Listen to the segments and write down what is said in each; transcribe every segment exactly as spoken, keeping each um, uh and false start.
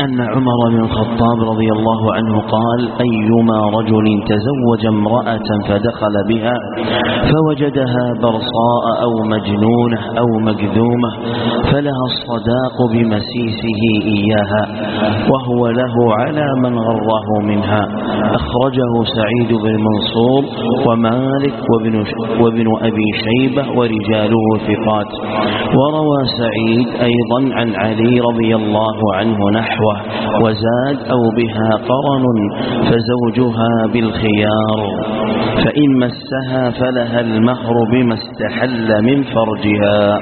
أن عمر بن الخطاب رضي الله عنه قال: أيما رجل تزوج امرأة فدخل بها فوجدها برصاء أو مجنونة أو مجذومة فلها الصداق بمسيسه إياها وهو له على من غره منها. أخرجه سعيد بن منصور ومالك وابن, وابن أبي شيبة ورجاله ثقات. وروى سعيد أيضا عن علي رضي الله عنه نحوه وزاد: أو بها قرن فزوجها بالخيار، فإن مسها فلها المهر بما استحل من فرجها.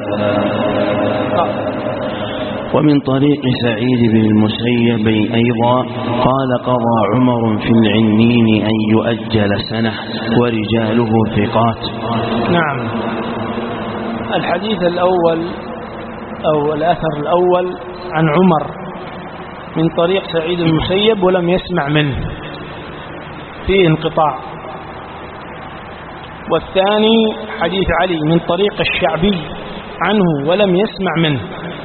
ومن طريق سعيد بن المسيب أيضا قال: قضى عمر في العنين أن يؤجل سنة ورجاله ثقات. نعم. الحديث الأول أو الأثر الأول عن عمر من طريق سعيد بن المسيب ولم يسمع منه، فيه انقطاع. والثاني حديث علي من طريق الشعبي عنه ولم يسمع منه.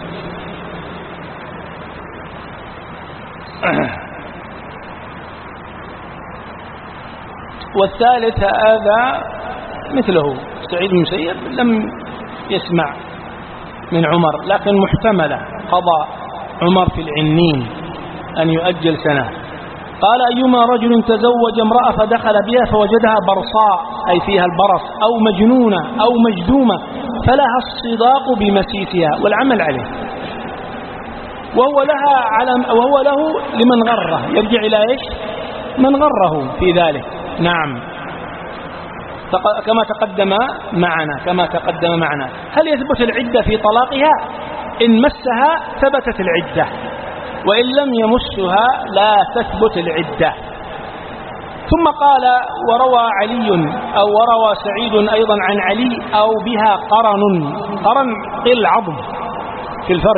والثالث هذا مثله سعيد بن المسيب لم يسمع من عمر، لكن محتملة. قضى عمر في العنين أن يؤجل سنة. قال: أيما رجل تزوج امرأة فدخل بها فوجدها برصاء أي فيها البرص أو مجنونة أو مجذومة فلها الصداق بمسيسها والعمل عليه، وهو لها على وهو له لمن غره. يرجع إلى إيش؟ من غره في ذلك. نعم، كما تقدم معنا كما تقدم معنا. هل يثبت العدة في طلاقها؟ إن مسها ثبتت العدة، وإن لم يمسها لا تثبت العدة. ثم قال: وروى علي أو وروى سعيد أيضا عن علي أو بها قرن. قرن قل العظم في الفرج.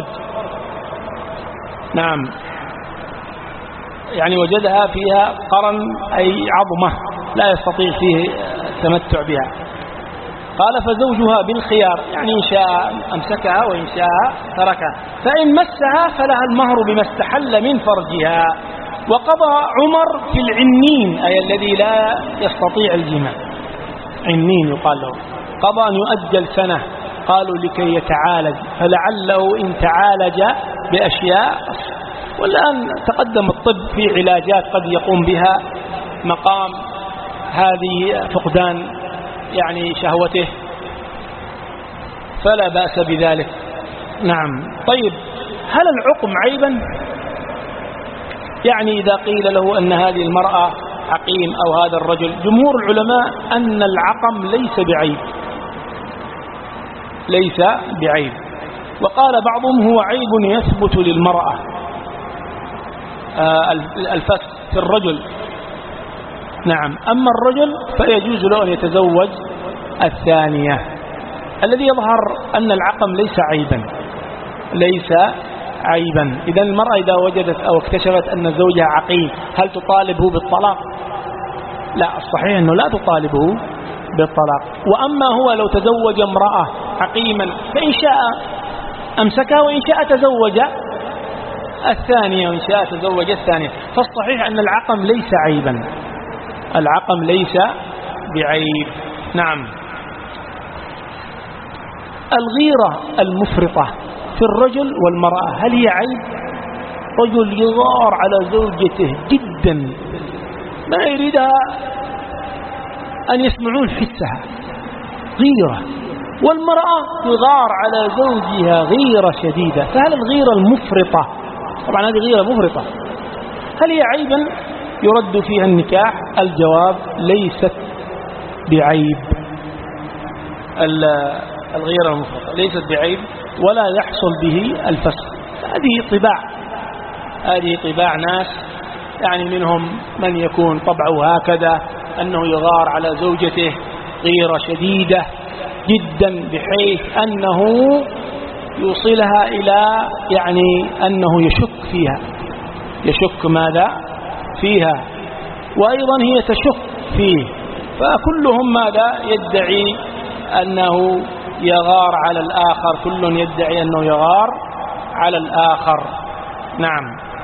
نعم، يعني وجدها فيها قرن أي عظمة لا يستطيع فيه التمتع بها. قال: فزوجها بالخيار، يعني إن شاء أمسكها وإن شاء تركها، فإن مسها فلها المهر بما استحل من فرجها. وقضى عمر في العنين أي الذي لا يستطيع الجماع، عنين يقال له. قضى أن يؤجل سنة، قالوا لكي يتعالج، فلعله إن تعالج بأشياء. والآن تقدم الطب في علاجات قد يقوم بها مقام هذه فقدان يعني شهوته، فلا بأس بذلك. نعم. طيب، هل العقم عيبا؟ يعني إذا قيل له أن هذه المرأة عقيم أو هذا الرجل، جمهور العلماء أن العقم ليس بعيب، ليس بعيب. وقال بعضهم هو عيب يثبت للمرأة، آه الفسق في الرجل. نعم. أما الرجل فيجوز له أن يتزوج الثانية. الذي يظهر أن العقم ليس عيبا، ليس عيبا. إذا المرأة إذا وجدت أو اكتشفت أن زوجها عقيم هل تطالبه بالطلاق؟ لا، الصحيح أنه لا تطالبه بالطلاق. وأما هو لو تزوج امرأة عقيما فإن شاء أمسكها وإن شاء تزوج الثانية وإن شاء تزوج الثانية. فالصحيح أن العقم ليس عيبا، العقم ليس بعيب. نعم. الغيرة المفرطة في الرجل والمرأة هل هي عيب؟ رجل يغار على زوجته جدا ما يريدها أن يسمعون حسها، غيرة. والمرأة تغار على زوجها غيرة شديدة. فهل الغيرة المفرطة، طبعا هذه غيرة مفرطة، هل هي عيبا يرد فيها النكاح؟ الجواب: ليست بعيب. الغيرة المفرطة ليست بعيب ولا يحصل به الفسخ. هذه طباع، هذه طباع ناس، يعني منهم من يكون طبعه هكذا أنه يغار على زوجته غيرة شديدة جدا بحيث أنه يوصلها إلى يعني أنه يشك فيها، يشك ماذا فيها، وأيضا هي تشك فيه. فكلهم ماذا يدعي أنه يغار على الآخر، كل يدعي أنه يغار على الآخر. نعم.